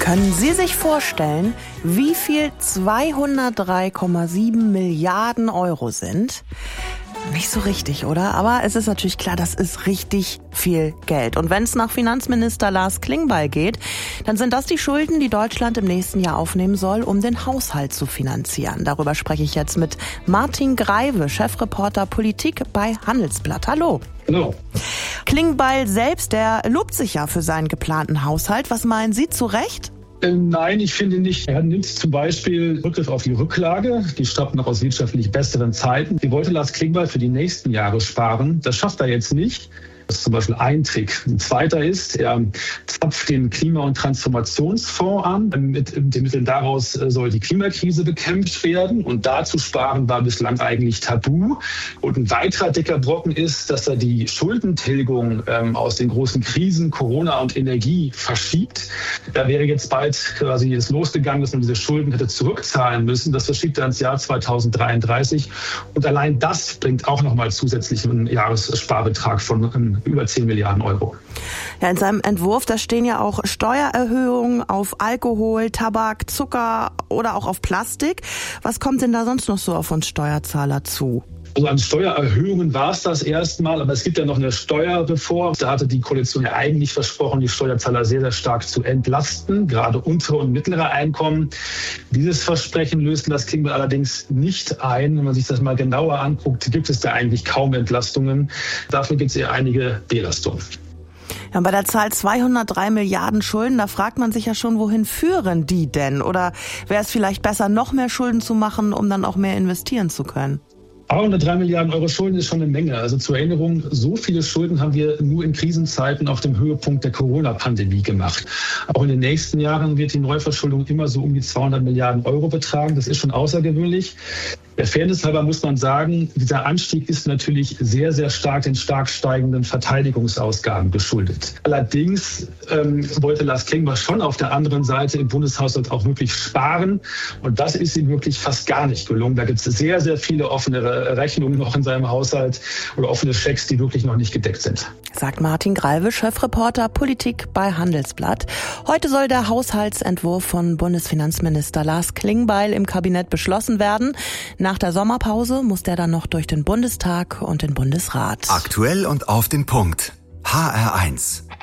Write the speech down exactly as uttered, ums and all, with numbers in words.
Können Sie sich vorstellen, wie viel zweihundertdrei Komma sieben Milliarden Euro sind? Nicht so richtig, oder? Aber es ist natürlich klar, das ist richtig viel Geld. Und wenn es nach Finanzminister Lars Klingbeil geht, dann sind das die Schulden, die Deutschland im nächsten Jahr aufnehmen soll, um den Haushalt zu finanzieren. Darüber spreche ich jetzt mit Martin Greive, Chefreporter Politik bei Handelsblatt. Hallo. Hallo. Klingbeil selbst, der lobt sich ja für seinen geplanten Haushalt. Was meinen Sie, zu Recht? Nein, ich finde nicht. Er nimmt zum Beispiel Rückgriff auf die Rücklage. Die stammt noch aus wirtschaftlich besseren Zeiten. Die wollte Lars Klingbeil für die nächsten Jahre sparen. Das schafft er jetzt nicht. Das ist zum Beispiel ein Trick. Ein zweiter ist, er zapft den Klima- und Transformationsfonds an. Mit den Mitteln daraus soll die Klimakrise bekämpft werden. Und dazu sparen war bislang eigentlich tabu. Und ein weiterer dicker Brocken ist, dass er die Schuldentilgung ähm, aus den großen Krisen, Corona und Energie, verschiebt. Da wäre jetzt bald quasi das losgegangen, dass man diese Schulden hätte zurückzahlen müssen. Das verschiebt er ins Jahr zweitausenddreiunddreißig. Und allein das bringt auch nochmal zusätzlich einen Jahressparbetrag von ähm, über zehn Milliarden Euro. Ja, in seinem Entwurf, da stehen ja auch Steuererhöhungen auf Alkohol, Tabak, Zucker oder auch auf Plastik. Was kommt denn da sonst noch so auf uns Steuerzahler zu? Also an Steuererhöhungen war es das erstmal, aber es gibt ja noch eine Steuerreform. Da hatte die Koalition ja eigentlich versprochen, die Steuerzahler sehr, sehr stark zu entlasten, gerade untere und mittlere Einkommen. Dieses Versprechen löst Lars Klingbeil allerdings nicht ein. Wenn man sich das mal genauer anguckt, gibt es da eigentlich kaum Entlastungen. Dafür gibt es eher einige Belastungen. Ja, bei der Zahl zweihundertdrei Milliarden Schulden, da fragt man sich ja schon, wohin führen die denn? Oder wäre es vielleicht besser, noch mehr Schulden zu machen, um dann auch mehr investieren zu können? zweihundertdrei Milliarden Euro Schulden ist schon eine Menge. Also zur Erinnerung, so viele Schulden haben wir nur in Krisenzeiten auf dem Höhepunkt der Corona-Pandemie gemacht. Auch in den nächsten Jahren wird die Neuverschuldung immer so um die zweihundert Milliarden Euro betragen. Das ist schon außergewöhnlich. Der Fairness halber muss man sagen, dieser Anstieg ist natürlich sehr, sehr stark den stark steigenden Verteidigungsausgaben geschuldet. Allerdings ähm, wollte Lars Klingbeil schon auf der anderen Seite im Bundeshaushalt auch wirklich sparen. Und das ist ihm wirklich fast gar nicht gelungen. Da gibt es sehr, sehr viele offene Rechnungen noch in seinem Haushalt oder offene Schecks, die wirklich noch nicht gedeckt sind. Sagt Martin Greive, Chefreporter Politik bei Handelsblatt. Heute soll der Haushaltsentwurf von Bundesfinanzminister Lars Klingbeil im Kabinett beschlossen werden. Nach der Sommerpause muss der dann noch durch den Bundestag und den Bundesrat. Aktuell und auf den Punkt. H R eins.